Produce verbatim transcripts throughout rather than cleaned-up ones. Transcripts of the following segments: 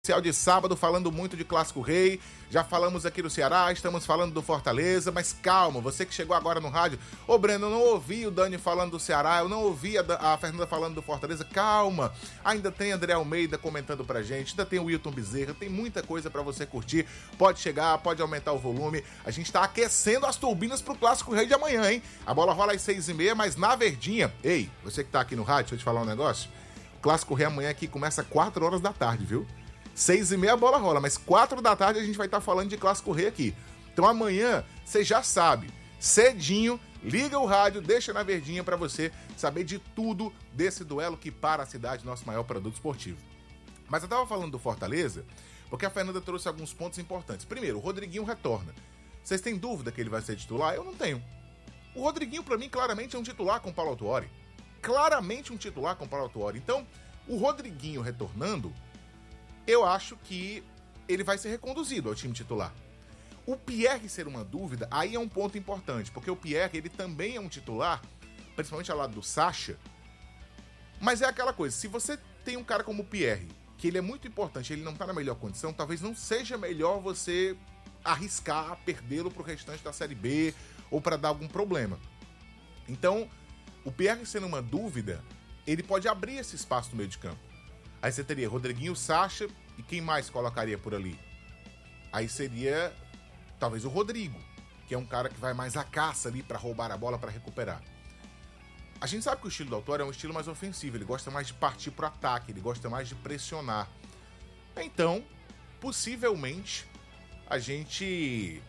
Especial de sábado, falando muito de Clássico Rei. Já falamos aqui do Ceará, estamos falando do Fortaleza, mas calma, você que chegou agora no rádio. Ô Breno, eu não ouvi o Dani falando do Ceará, eu não ouvi a, a Fernanda falando do Fortaleza. Calma, ainda tem André Almeida comentando pra gente, ainda tem o Wilton Bezerra, tem muita coisa pra você curtir. Pode chegar, pode aumentar o volume. A gente tá aquecendo as turbinas pro Clássico Rei de amanhã, hein? A bola rola às seis e meia, mas na verdinha... Ei, você que tá aqui no rádio, deixa eu te falar um negócio. O Clássico Rei amanhã aqui começa quatro horas da tarde, viu? Seis e meia a bola rola, mas quatro da tarde a gente vai estar falando de Clássico Rei aqui. Então amanhã, você já sabe, cedinho, liga o rádio, deixa na verdinha para você saber de tudo desse duelo que para a cidade, nosso maior produto esportivo. Mas eu tava falando do Fortaleza, porque a Fernanda trouxe alguns pontos importantes. Primeiro, o Rodriguinho retorna. Vocês têm dúvida que ele vai ser titular? Eu não tenho. O Rodriguinho, para mim, claramente é um titular com o Paulo Autuori. Claramente um titular com o Paulo Autuori. Então, o Rodriguinho retornando... eu acho que ele vai ser reconduzido ao time titular. O Pierre ser uma dúvida, aí é um ponto importante, porque o Pierre, ele também é um titular, principalmente ao lado do Sacha, mas é aquela coisa, se você tem um cara como o Pierre, que ele é muito importante, ele não tá na melhor condição, talvez não seja melhor você arriscar perdê-lo pro restante da Série B, ou para dar algum problema. Então, o Pierre sendo uma dúvida, ele pode abrir esse espaço no meio de campo. Aí você teria Rodriguinho, Sacha e quem mais colocaria por ali? Aí seria talvez o Rodrigo, que é um cara que vai mais à caça ali para roubar a bola, para recuperar. A gente sabe que o estilo do Autuori é um estilo mais ofensivo, ele gosta mais de partir pro ataque, ele gosta mais de pressionar. Então, possivelmente, a gente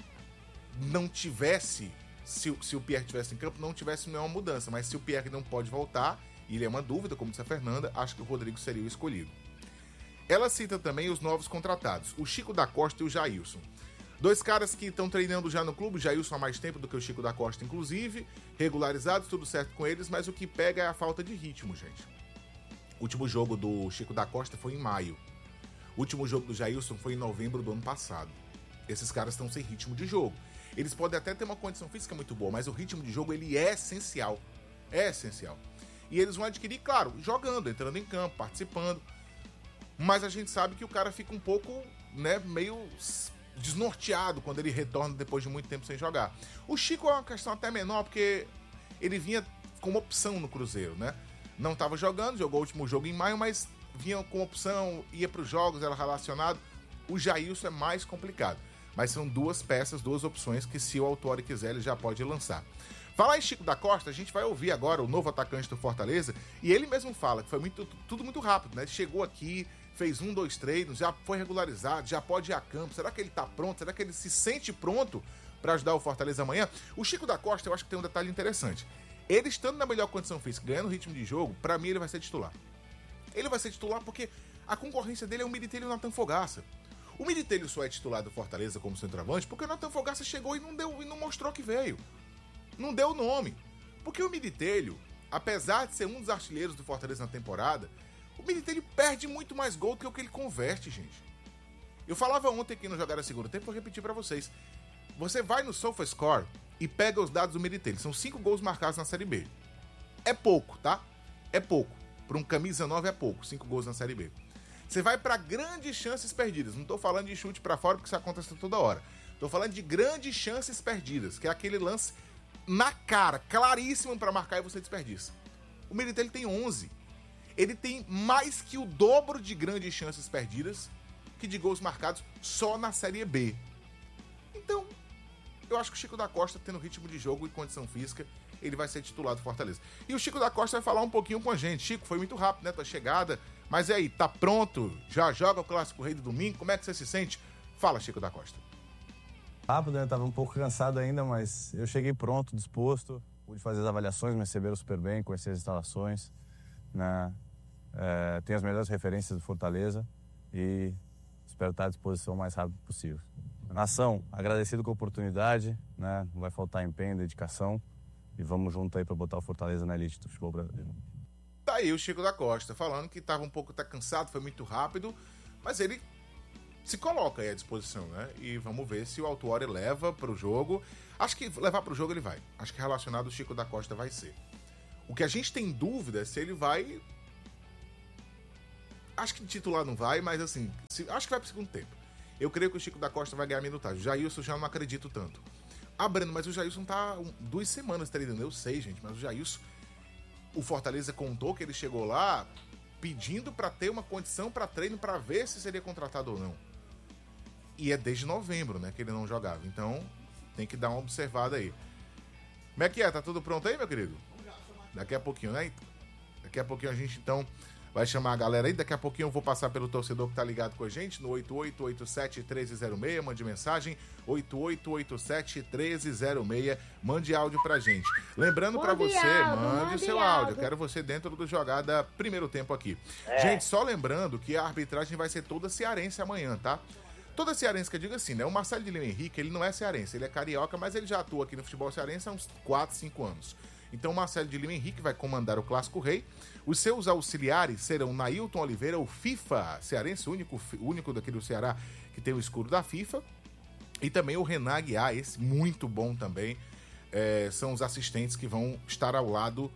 não tivesse, se, se o Pierre estivesse em campo, não tivesse nenhuma mudança, mas se o Pierre não pode voltar, e ele é uma dúvida, como disse a Fernanda, acho que o Rodrigo seria o escolhido. Ela cita também os novos contratados, o Chico da Costa e o Jailson. Dois caras que estão treinando já no clube, o Jailson há mais tempo do que o Chico da Costa, inclusive, regularizados, tudo certo com eles, mas o que pega é a falta de ritmo, gente. O último jogo do Chico da Costa foi em maio. O último jogo do Jailson foi em novembro do ano passado. Esses caras estão sem ritmo de jogo. Eles podem até ter uma condição física muito boa, mas o ritmo de jogo ele é essencial. É essencial. E eles vão adquirir, claro, jogando, entrando em campo, participando. Mas a gente sabe que o cara fica um pouco, né, meio desnorteado quando ele retorna depois de muito tempo sem jogar. O Chico é uma questão até menor, porque ele vinha como opção no Cruzeiro, né? Não estava jogando, jogou o último jogo em maio, mas vinha com opção, ia para os jogos, era relacionado. O Jailson é mais complicado. Mas são duas peças, duas opções que, se o Autuori quiser, ele já pode lançar. Falar em Chico da Costa, a gente vai ouvir agora o novo atacante do Fortaleza, e ele mesmo fala que foi muito, tudo muito rápido, né? Chegou aqui, fez um, dois treinos, já foi regularizado, já pode ir a campo. Será que ele tá pronto? Será que ele se sente pronto para ajudar o Fortaleza amanhã? O Chico da Costa, eu acho que tem um detalhe interessante. Ele estando na melhor condição física, ganhando ritmo de jogo, para mim ele vai ser titular. Ele vai ser titular porque a concorrência dele é o Militelho e o Natan Fogaça. O Militelho só é titular do Fortaleza como centroavante porque o Natan Fogaça chegou e não, deu, e não mostrou que veio. Não deu o nome. Porque o Militelho, apesar de ser um dos artilheiros do Fortaleza na temporada, o Militelho perde muito mais gol do que o que ele converte, gente. Eu falava ontem aqui no Jogar a Segundo Tempo, vou repetir pra vocês. Você vai no SofaScore e pega os dados do Militelho. São cinco gols marcados na Série B. É pouco, tá? É pouco. Para um camisa nove é pouco, cinco gols na Série B. Você vai pra grandes chances perdidas. Não tô falando de chute pra fora, porque isso acontece toda hora. Tô falando de grandes chances perdidas, que é aquele lance na cara, claríssimo para marcar e você desperdiça. O Militelho tem onze. Ele tem mais que o dobro de grandes chances perdidas que de gols marcados só na Série B. Então, eu acho que o Chico da Costa, tendo ritmo de jogo e condição física, ele vai ser titular do Fortaleza. E o Chico da Costa vai falar um pouquinho com a gente. Chico, foi muito rápido, né, tua chegada, mas e aí, tá pronto? Já joga o Clássico Rei do domingo? Como é que você se sente? Fala, Chico da Costa. Rápido, né? Tava um pouco cansado ainda, mas eu cheguei pronto, disposto, pude fazer as avaliações, me receberam super bem, conhecer as instalações, né? É, tenho as melhores referências do Fortaleza e espero estar à disposição o mais rápido possível. Nação, agradecido com a oportunidade, né? Não vai faltar empenho, dedicação e vamos junto aí para botar o Fortaleza na elite do futebol brasileiro. Tá aí o Chico da Costa falando que estava um pouco tá cansado, foi muito rápido, mas ele se coloca aí à disposição, né? E vamos ver se o Autuori leva pro jogo. Acho que levar pro jogo ele vai. Acho que relacionado o Chico da Costa vai ser. O que a gente tem dúvida é se ele vai acho que titular não vai, mas assim, se, acho que vai pro segundo tempo. Eu creio que o Chico da Costa vai ganhar minutagem. O Jailson já não acredito tanto. Ah, Breno, mas o Jailson tá um, duas semanas treinando. Eu sei, gente, mas o Jailson, o Fortaleza contou que ele chegou lá pedindo pra ter uma condição pra treino pra ver se seria contratado ou não. E é desde novembro, né, que ele não jogava. Então, tem que dar uma observada aí. Como é que é? Tá tudo pronto aí, meu querido? Daqui a pouquinho, né? Daqui a pouquinho a gente, então, vai chamar a galera aí. Daqui a pouquinho eu vou passar pelo torcedor que tá ligado com a gente no oito oito oito sete, um três zero seis. Mande mensagem, oito oito oito sete, um três zero seis. Mande áudio pra gente. Lembrando pra você, áudio, mande, mande o seu áudio. áudio. Eu quero você dentro do Jogada Primeiro Tempo aqui. É. Gente, só lembrando que a arbitragem vai ser toda cearense amanhã, tá? Toda cearense que eu digo assim, né? O Marcelo de Lima Henrique, ele não é cearense, ele é carioca, mas ele já atua aqui no futebol cearense há uns quatro, cinco anos. Então o Marcelo de Lima Henrique vai comandar o Clássico Rei. Os seus auxiliares serão Nailton Oliveira, o FIFA cearense, o único, o único daqui do Ceará que tem o escudo da FIFA. E também o Renan Aguiar, esse muito bom também. É, são os assistentes que vão estar ao lado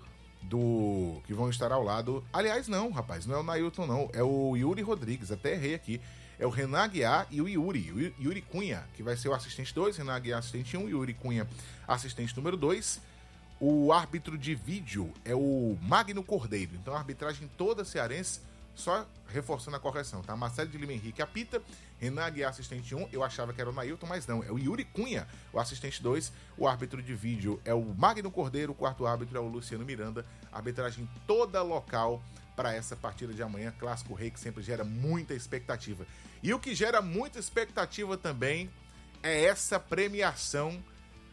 do... Que vão estar ao lado... Aliás, não, rapaz, não é o Nailton, não. É o Yuri Rodrigues, até errei aqui. É o Renan Aguiar e o Yuri, o Yuri Cunha, que vai ser o assistente dois, Renan Aguiar assistente um, Yuri Cunha assistente número dois. O árbitro de vídeo é o Magno Cordeiro. Então a arbitragem toda cearense, só reforçando a correção, tá? Marcelo de Lima Henrique apita, Renan Aguiar assistente um, eu achava que era o Nailton, mas não, é o Yuri Cunha, o assistente dois. O árbitro de vídeo é o Magno Cordeiro, o quarto árbitro é o Luciano Miranda. Arbitragem toda local para essa partida de amanhã, Clássico Rei, que sempre gera muita expectativa. E o que gera muita expectativa também é essa premiação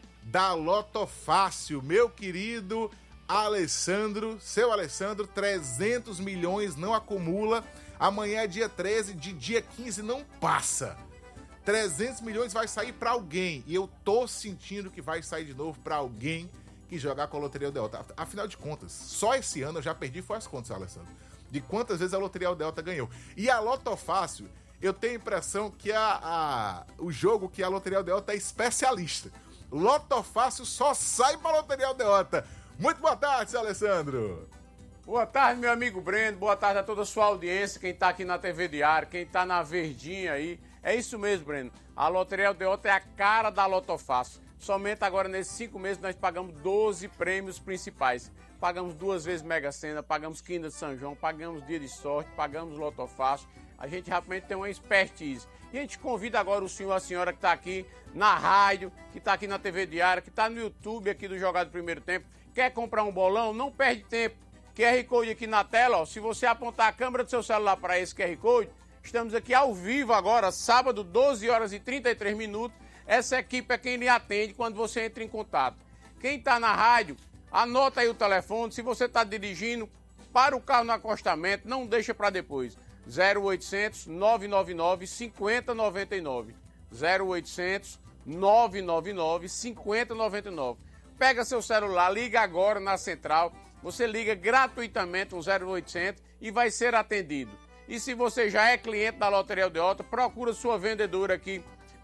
da Loto Fácil, meu querido Alessandro, seu Alessandro, trezentos milhões não acumula, amanhã é dia treze, de dia quinze não passa. trezentos milhões vai sair para alguém, e eu tô sentindo que vai sair de novo para alguém que jogar com a Loteria Delta. Afinal de contas, só esse ano eu já perdi foi as contas, Alessandro, de quantas vezes a Loteria Delta ganhou. E a Loto Fácil, eu tenho a impressão que a, a, o jogo que a Loteria Delta é especialista. Loto Fácil só sai pra Loteria Delta. Muito boa tarde, seu Alessandro. Boa tarde, meu amigo Breno. Boa tarde a toda a sua audiência, quem tá aqui na T V Diário, quem tá na Verdinha aí. É isso mesmo, Breno. A Loteria Delta é a cara da Loto Fácil. Somente agora, nesses cinco meses, nós pagamos doze prêmios principais. Pagamos duas vezes Mega Sena, pagamos Quinta de São João, pagamos Dia de Sorte, pagamos Loto Fácil. A gente realmente tem uma expertise. E a gente convida agora o senhor, a senhora que está aqui na rádio, que está aqui na T V Diária, que está no YouTube aqui do Jogado Primeiro Tempo. Quer comprar um bolão? Não perde tempo. Q R Code aqui na tela, ó. Se você apontar a câmera do seu celular para esse Q R Code, estamos aqui ao vivo agora, sábado, doze horas e trinta e três minutos. Essa equipe é quem lhe atende quando você entra em contato. Quem está na rádio, anota aí o telefone. Se você está dirigindo, para o carro no acostamento, não deixa para depois. zero oitocentos, nove nove nove, cinco zero nove nove. zero oitocentos, nove nove nove, cinco zero nove nove. Pega seu celular, liga agora na central. Você liga gratuitamente um zero oitocentos e vai ser atendido. E se você já é cliente da Loteria Delta, procura sua vendedora aqui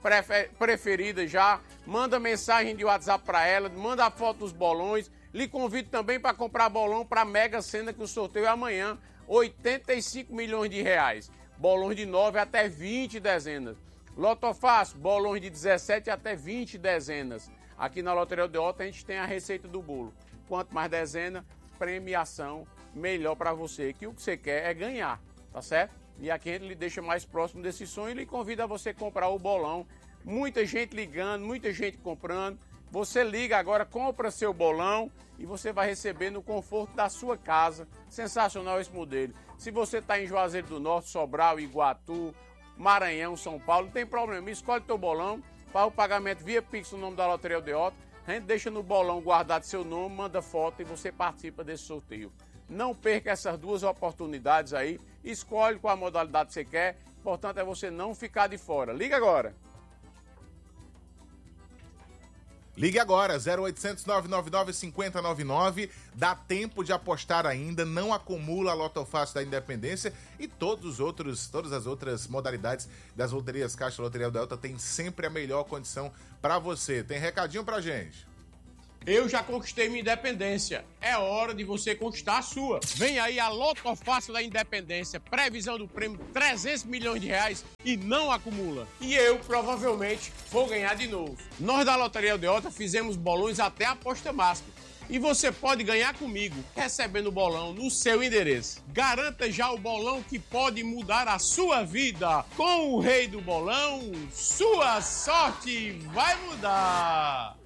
preferida já. Manda mensagem de WhatsApp para ela, manda a foto dos bolões. Lhe convido também para comprar bolão para a Mega Sena, que o sorteio é amanhã. oitenta e cinco milhões de reais. Bolões de nove até vinte dezenas. Loto Fácil, bolões de dezessete até vinte dezenas. Aqui na Loteria Delta a gente tem a receita do bolo. Quanto mais dezena, premiação, melhor para você. Que o que você quer é ganhar, tá certo? E aqui a gente lhe deixa mais próximo desse sonho e lhe convida a você comprar o bolão. Muita gente ligando, muita gente comprando. Você liga agora, compra seu bolão e você vai receber no conforto da sua casa. Sensacional esse modelo. Se você está em Juazeiro do Norte, Sobral, Iguatu, Maranhão, São Paulo, não tem problema. Escolhe teu bolão, faz o pagamento via Pix no nome da Loteria Delta. A gente deixa no bolão guardado seu nome, manda foto e você participa desse sorteio. Não perca essas duas oportunidades aí. Escolhe qual a modalidade que você quer. O importante é você não ficar de fora. Liga agora. Ligue agora, zero oitocentos, nove nove nove, cinco zero nove nove. Dá tempo de apostar ainda, não acumula a Loto Fácil da Independência e todos os outros, todas as outras modalidades das loterias Caixa Loteria Delta tem sempre a melhor condição para você. Tem recadinho pra gente? Eu já conquistei minha independência. É hora de você conquistar a sua. Vem aí a Loto Fácil da Independência. Previsão do prêmio trezentos milhões de reais e não acumula. E eu, provavelmente, vou ganhar de novo. Nós da Loteria Aldeota fizemos bolões até a aposta máxima. E você pode ganhar comigo, recebendo o bolão no seu endereço. Garanta já o bolão que pode mudar a sua vida. Com o Rei do Bolão, sua sorte vai mudar.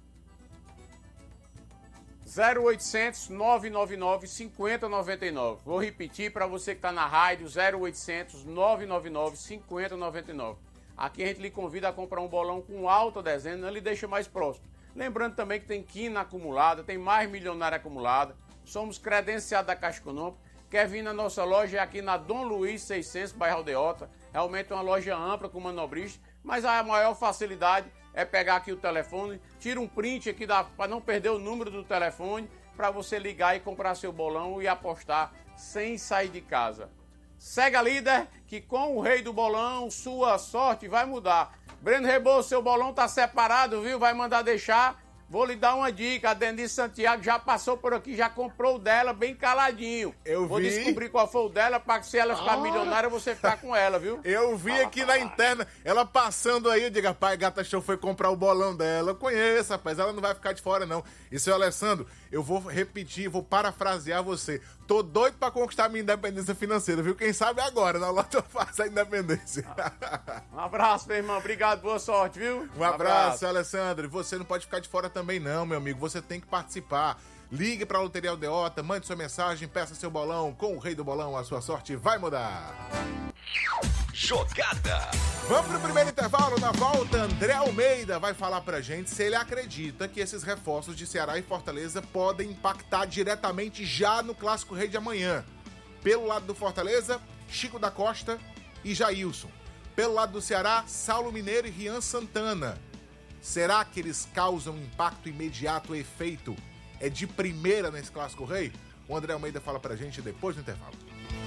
zero oitocentos, nove nove nove, cinco zero nove nove. Vou repetir para você que está na rádio, zero oitocentos, nove nove nove, cinco zero nove nove. Aqui a gente lhe convida a comprar um bolão com alta dezena, não lhe deixa mais próximo. Lembrando também que tem quina acumulada, tem mais milionária acumulada. Somos credenciados da Caixa Econômica. Quer vir na nossa loja, é aqui na Dom Luiz seiscentos, bairro Aldeota. Realmente é uma loja ampla com manobrista, mas a maior facilidade é pegar aqui o telefone, tira um print aqui para não perder o número do telefone, para você ligar e comprar seu bolão e apostar sem sair de casa. Segue a líder, que com o Rei do Bolão, sua sorte vai mudar. Breno Rebouças, seu bolão tá separado, viu? Vai mandar deixar. Vou lhe dar uma dica, a Denise Santiago já passou por aqui, já comprou o dela bem caladinho. Eu Vou vi. descobrir qual foi o dela, para que se ela ficar ah. milionária, você ficar com ela, viu? Eu vi aqui na interna, ela passando aí, eu digo, rapaz, Gata Show foi comprar o bolão dela. Eu conheço, rapaz, ela não vai ficar de fora, não. E, seu Alessandro, eu vou repetir, vou parafrasear você. Tô doido pra conquistar minha independência financeira, viu? Quem sabe agora, na Loto Fácil a independência. Um abraço, meu irmão. Obrigado, boa sorte, viu? Um abraço, abraço. Alessandro. E você não pode ficar de fora também não, meu amigo. Você tem que participar. Ligue pra Loteria Aldeota, mande sua mensagem, peça seu bolão. Com o Rei do Bolão, a sua sorte vai mudar. Jogada. Vamos pro primeiro intervalo. Na volta, André Almeida vai falar pra gente se ele acredita que esses reforços de Ceará e Fortaleza podem impactar diretamente já no Clássico Rei de amanhã. Pelo lado do Fortaleza, Chico da Costa e Jailson. Pelo lado do Ceará, Saulo Mineiro e Rian Santana. Será que eles causam impacto imediato? O efeito é de primeira nesse Clássico Rei? O André Almeida fala pra gente depois do intervalo.